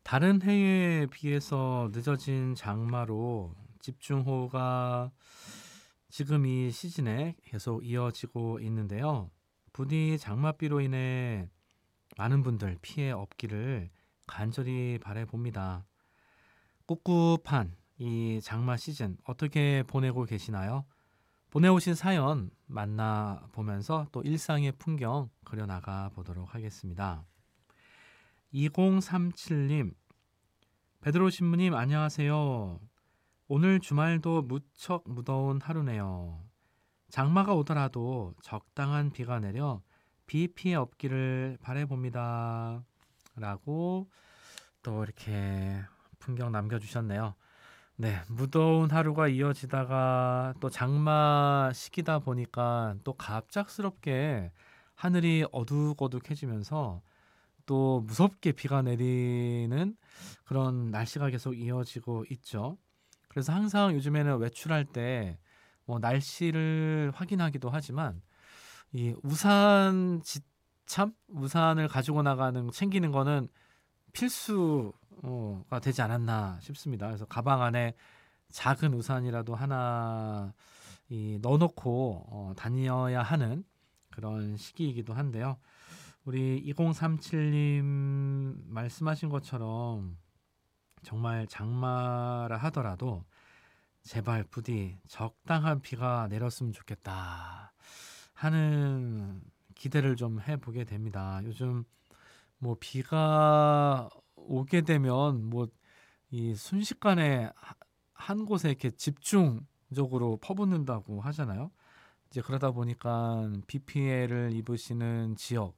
다른 해에 비해서 늦어진 장마로 집중호우가 지금 이 시즌에 계속 이어지고 있는데요. 부디 장마비로 인해 많은 분들 피해 없기를 간절히 바라봅니다. 꿉꿉한 이 장마 시즌 어떻게 보내고 계시나요? 보내오신 사연 만나보면서 또 일상의 풍경 그려나가 보도록 하겠습니다. 2037님, 베드로 신부님 안녕하세요. 오늘 주말도 무척 무더운 하루네요. 장마가 오더라도 적당한 비가 내려 비 피해 없기를 바라봅니다. 라고 또 이렇게 풍경 남겨주셨네요. 네, 무더운 하루가 이어지다가 또 장마 시기다 보니까 또 갑작스럽게 하늘이 어둑어둑해지면서 또 무섭게 비가 내리는 그런 날씨가 계속 이어지고 있죠. 그래서 항상 요즘에는 외출할 때 뭐 날씨를 확인하기도 하지만 이 우산 지참 우산을 가지고 나가는 챙기는 거는 필수가 되지 않았나 싶습니다. 그래서 가방 안에 작은 우산이라도 하나 넣어놓고 다녀야 하는 그런 시기이기도 한데요. 우리 2037님 말씀하신 것처럼 정말 장마라 하더라도 제발 부디 적당한 비가 내렸으면 좋겠다 하는 기대를 좀 해보게 됩니다. 요즘 뭐 비가 오게 되면 뭐 이 순식간에 한 곳에 이렇게 집중적으로 퍼붓는다고 하잖아요. 이제 그러다 보니까 비 피해를 입으시는 지역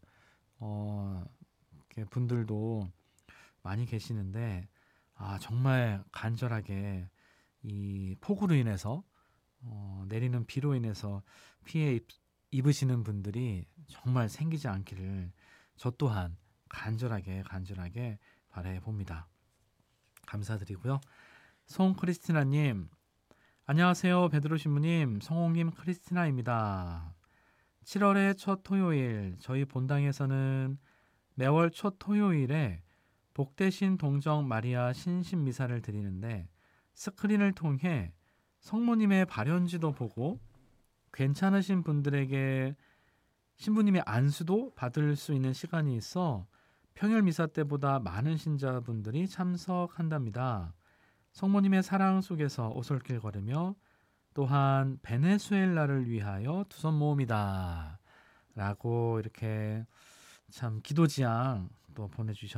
이렇게 분들도 많이 계시는데 정말 간절하게 이 폭우로 인해서 내리는 비로 인해서 피해 입으시는 분들이 정말 생기지 않기를 저 또한 간절하게 바라해 봅니다. 감사드리고요. 송크리스티나님, 안녕하세요. 베드로 신부님, 성홍님 크리스티나입니다. 7월의 첫 토요일, 저희 본당에서는 매월 첫 토요일에 복되신 동정 마리아 신신 미사를 드리는데 스크린을 통해 성모님의 발현지도 보고 괜찮으신 분들에게 신부님의 안수도 받을 수 있는 시간이 있어 평일 미사 때보다 많은 신자분들이 참석한답니다. 성모님의 사랑 속에서 오솔길 걸으며 또한 베네수엘라를 위하여 두 손 모읍니다. 라고 이렇게 참 기도지향 또 보내주셨습니다.